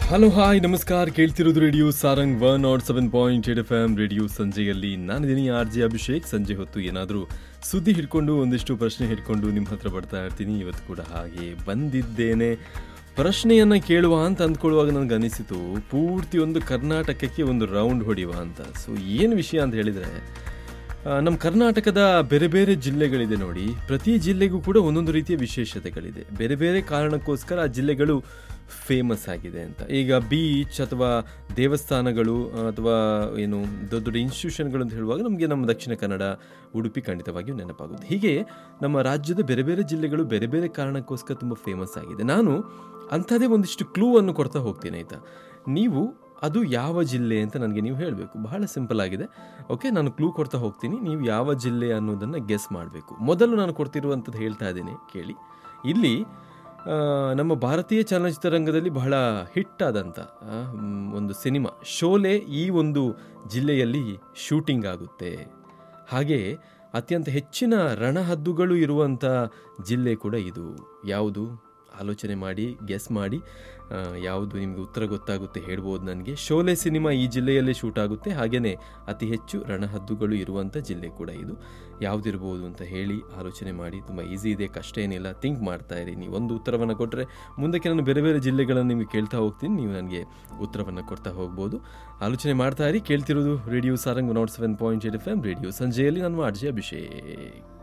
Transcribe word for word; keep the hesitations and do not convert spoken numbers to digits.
Hello hi ನಮಸ್ಕಾರ. ಕೇಳ್ತಿರೋದು radio Sarang one not seven point eight F M radio ಸಂಜೆಯಲ್ಲಿ ನಾನಿದ್ದೀನಿ R J Abhishek. ಸಂಜೆ ಹೊತ್ತು ಏನಾದರೂ ಸುದ್ದಿ ಹಿಡ್ಕೊಂಡು ಒಂದಿಷ್ಟು ಪ್ರಶ್ನೆ ಹಿಡ್ಕೊಂಡು ನಿಮ್ಮ ಹತ್ರ ಬರ್ತಾ ಇರ್ತೀನಿ. ಇವತ್ತು ಕೂಡ ಹಾಗೆ ಬಂದಿದ್ದೇನೆ. ಪ್ರಶ್ನೆಯನ್ನು ಕೇಳುವ ಅಂತ ಅಂದ್ಕೊಳ್ಳುವಾಗ ನನಗೆ ಅನಿಸಿತು ಪೂರ್ತಿ ಒಂದು ಕರ್ನಾಟಕಕ್ಕೆ ಒಂದು ರೌಂಡ್ ಹೊಡೆಯುವ ಅಂತ. ಸೊ ಏನು ವಿಷಯ ಅಂತ ಹೇಳಿದರೆ, ನಮ್ಮ ಕರ್ನಾಟಕದ ಬೇರೆ ಬೇರೆ ಜಿಲ್ಲೆಗಳಿದೆ ನೋಡಿ. ಪ್ರತಿ ಜಿಲ್ಲೆಗೂ ಕೂಡ ಒಂದೊಂದು ರೀತಿಯ ವಿಶೇಷತೆಗಳಿದೆ. ಬೇರೆ ಬೇರೆ ಕಾರಣಕ್ಕೋಸ್ಕರ ಆ ಜಿಲ್ಲೆಗಳು ಫೇಮಸ್ ಆಗಿದೆ ಅಂತ. ಈಗ ಬೀಚ್ ಅಥವಾ ದೇವಸ್ಥಾನಗಳು ಅಥವಾ ಏನು ದೊಡ್ಡ ದೊಡ್ಡ ಇನ್ಸ್ಟಿಟ್ಯೂಷನ್ಗಳು ಅಂತ ಹೇಳುವಾಗ ನಮಗೆ ನಮ್ಮ ದಕ್ಷಿಣ ಕನ್ನಡ, ಉಡುಪಿ ಖಂಡಿತವಾಗಿಯೂ ನೆನಪಾಗುತ್ತೆ. ಹೀಗೆ ನಮ್ಮ ರಾಜ್ಯದ ಬೇರೆ ಬೇರೆ ಜಿಲ್ಲೆಗಳು ಬೇರೆ ಬೇರೆ ಕಾರಣಕ್ಕೋಸ್ಕರ ತುಂಬ ಫೇಮಸ್ ಆಗಿದೆ. ನಾನು ಅಂಥದ್ದೇ ಒಂದಿಷ್ಟು ಕ್ಲೂ ಅನ್ನು ಕೊಡ್ತಾ ಹೋಗ್ತೀನಿ, ಆಯಿತಾ? ನೀವು ಅದು ಯಾವ ಜಿಲ್ಲೆ ಅಂತ ನನಗೆ ನೀವು ಹೇಳಬೇಕು. ಬಹಳ ಸಿಂಪಲ್ ಆಗಿದೆ. ಓಕೆ, ನಾನು ಕ್ಲೂ ಕೊಡ್ತಾ ಹೋಗ್ತೀನಿ, ನೀವು ಯಾವ ಜಿಲ್ಲೆ ಅನ್ನೋದನ್ನು ಗೆಸ್ ಮಾಡಬೇಕು. ಮೊದಲು ನಾನು ಕೊಡ್ತಿರುವಂಥದ್ದು ಹೇಳ್ತಾ ಇದ್ದೀನಿ ಕೇಳಿ. ಇಲ್ಲಿ ನಮ್ಮ ಭಾರತೀಯ ಚಲನಚಿತ್ರರಂಗದಲ್ಲಿ ಬಹಳ ಹಿಟ್ ಆದಂಥ ಒಂದು ಸಿನಿಮಾ ಶೋಲೆ ಈ ಒಂದು ಜಿಲ್ಲೆಯಲ್ಲಿ ಶೂಟಿಂಗ್ ಆಗುತ್ತೆ. ಹಾಗೆ ಅತ್ಯಂತ ಹೆಚ್ಚಿನ ರಣಹದ್ದುಗಳು ಇರುವಂಥ ಜಿಲ್ಲೆ ಕೂಡ ಇದು. ಯಾವುದು? ಆಲೋಚನೆ ಮಾಡಿ, ಗೆಸ್ ಮಾಡಿ. ಯಾವುದು ನಿಮಗೆ ಉತ್ತರ ಗೊತ್ತಾಗುತ್ತೆ ಹೇಳ್ಬೋದು ನನಗೆ. ಶೋಲೆ ಸಿನಿಮಾ ಈ ಜಿಲ್ಲೆಯಲ್ಲೇ ಶೂಟ್ ಆಗುತ್ತೆ. ಹಾಗೆಯೇ ಅತಿ ಹೆಚ್ಚು ರಣಹದ್ದುಗಳು ಇರುವಂಥ ಜಿಲ್ಲೆ ಕೂಡ ಇದು. ಯಾವುದಿರ್ಬೋದು ಅಂತ ಹೇಳಿ ಆಲೋಚನೆ ಮಾಡಿ. ತುಂಬ ಈಸಿ ಇದೆ, ಕಷ್ಟ ಏನಿಲ್ಲ. ಥಿಂಕ್ ಮಾಡ್ತಾ ಇರಿ. ನೀವು ಒಂದು ಉತ್ತರವನ್ನು ಕೊಟ್ಟರೆ ಮುಂದಕ್ಕೆ ನಾನು ಬೇರೆ ಬೇರೆ ಜಿಲ್ಲೆಗಳನ್ನು ನಿಮಗೆ ಕೇಳ್ತಾ ಹೋಗ್ತೀನಿ, ನೀವು ನನಗೆ ಉತ್ತರವನ್ನು ಕೊಡ್ತಾ ಹೋಗ್ಬೋದು. ಆಲೋಚನೆ ಮಾಡ್ತಾ ಇರಿ. ಕೇಳ್ತಿರೋದು radio Sarang not seven point eight F M radio ಸಂಜೆಯಲ್ಲಿ ನಾನು ಆರ್ ಜೆ ಅಭಿಷೇಕ್.